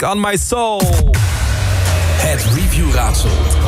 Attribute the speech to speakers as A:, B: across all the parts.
A: on My Soul.
B: Het reviewraadsel.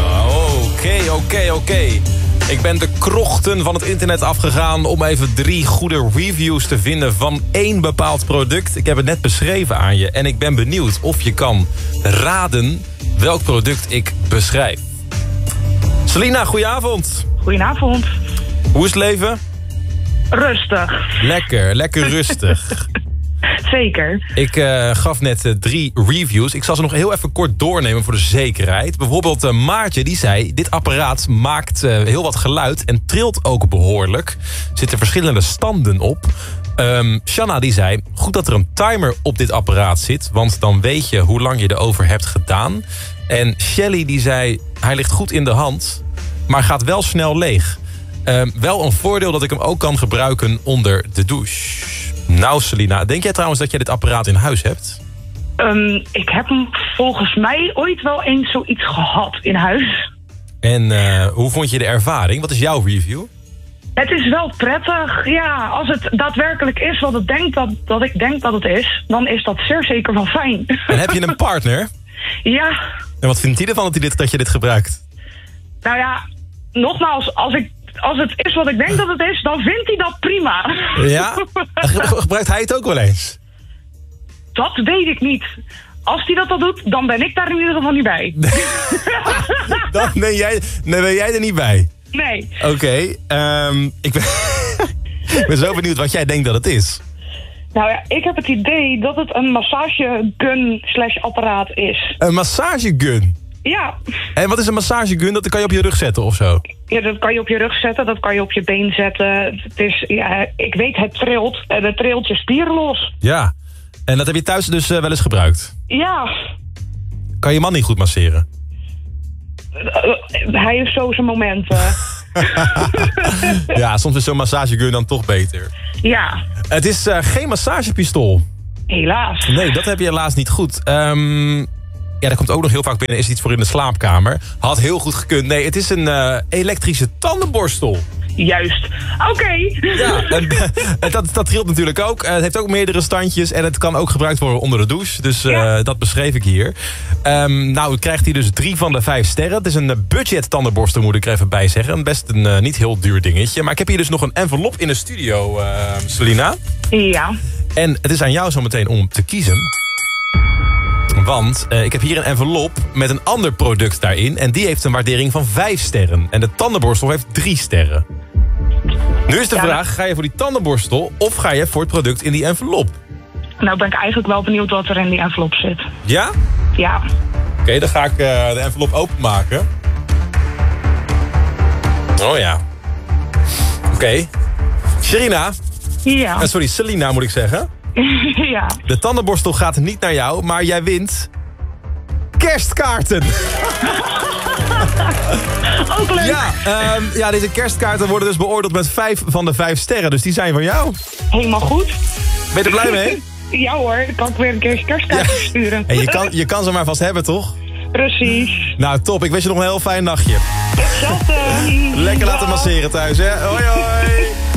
A: Oké. Ik ben de krochten van het internet afgegaan om even 3 goede reviews te vinden van 1 bepaald product. Ik heb het net beschreven aan je en ik ben benieuwd of je kan raden welk product ik beschrijf. Selina, goedenavond.
C: Goedenavond.
A: Hoe is het leven?
C: Rustig.
A: Lekker rustig.
C: Zeker.
A: Ik gaf net 3 reviews. Ik zal ze nog heel even kort doornemen voor de zekerheid. Bijvoorbeeld Maartje, die zei... dit apparaat maakt heel wat geluid en trilt ook behoorlijk. Er zitten verschillende standen op. Shanna, die zei... goed dat er een timer op dit apparaat zit... want dan weet je hoe lang je erover hebt gedaan. En Shelly, die zei... hij ligt goed in de hand, maar gaat wel snel leeg. Wel een voordeel dat ik hem ook kan gebruiken onder de douche. Nou, Selina, denk jij trouwens dat jij dit apparaat in huis hebt?
C: Ik heb hem volgens mij ooit wel eens zoiets gehad in huis.
A: En hoe vond je de ervaring? Wat is jouw review?
C: Het is wel prettig. Ja, als het daadwerkelijk is wat ik denk dat het is... dan is dat zeer zeker wel fijn.
A: En heb je een partner?
C: Ja.
A: En wat vindt hij ervan dat je dit gebruikt?
C: Nou ja, nogmaals, als het is wat ik denk dat het is, dan vindt hij dat prima.
A: Ja? Gebruikt hij het ook wel eens?
C: Dat weet ik niet. Als hij dat al doet, dan ben ik daar in ieder geval niet bij.
A: Dan ben jij er niet bij?
C: Nee.
A: Oké, ik ben zo benieuwd wat jij denkt dat het is.
C: Nou ja, ik heb het idee dat het een massagegun/apparaat is.
A: Een massagegun?
C: Ja.
A: En wat is een massagegun? Dat kan je op je rug zetten of zo?
C: Ja, dat kan je op je rug zetten, dat kan je op je been zetten. Het is, ja, ik weet, het trilt. Het trilt je spieren los.
A: Ja. En dat heb je thuis dus wel eens gebruikt?
C: Ja.
A: Kan je man niet goed masseren?
C: Hij heeft zo zijn momenten.
A: Ja, soms is zo'n massagegun dan toch beter.
C: Ja.
A: Het is geen massagepistool.
C: Helaas.
A: Nee, dat heb je helaas niet goed. Ja, daar komt ook nog heel vaak binnen. Is iets voor in de slaapkamer. Had heel goed gekund. Nee, het is een elektrische tandenborstel.
C: Juist. Oké.
A: Ja, en dat trilt natuurlijk ook. Het heeft ook meerdere standjes. En het kan ook gebruikt worden onder de douche. Dus dat beschreef ik hier. Nou, krijgt hij dus 3 van de 5 sterren. Het is een budget tandenborstel, moet ik er even bij zeggen. Best een niet heel duur dingetje. Maar ik heb hier dus nog een envelop in de studio, Selina.
C: Ja.
A: En het is aan jou zometeen om te kiezen. Want ik heb hier een envelop met een ander product daarin. En die heeft een waardering van 5 sterren. En de tandenborstel heeft 3 sterren. Nu is de vraag, ga je voor die tandenborstel of ga je voor het product in die envelop?
C: Nou ben ik eigenlijk wel benieuwd wat er in die envelop zit.
A: Ja?
C: Ja.
A: Oké, dan ga ik de envelop openmaken. Oh ja. Oké. Sherina.
C: Ja.
A: Sorry, Selina moet ik zeggen.
C: Ja.
A: De tandenborstel gaat niet naar jou, maar jij wint kerstkaarten.
C: Ook leuk.
A: Ja, deze kerstkaarten worden dus beoordeeld met 5 van de 5 sterren. Dus die zijn van jou.
C: Helemaal goed.
A: Ben je er blij mee?
C: Ja hoor, dan kan ik weer een keer kerstkaartjes sturen.
A: En je kan ze maar vast hebben, toch?
C: Precies.
A: Nou, top. Ik wens je nog een heel fijn nachtje.
C: Hetzelfde.
A: Lekker laten masseren thuis, hè? Hoi, hoi.